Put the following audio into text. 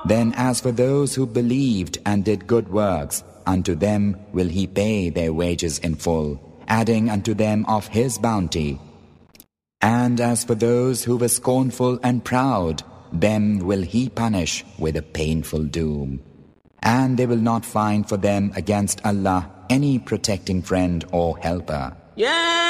Then as for those who believed and did good works, unto them will He pay their wages in full, adding unto them of His bounty. And as for those who were scornful and proud, them will He punish with a painful doom. And they will not find for them against Allah any protecting friend or helper.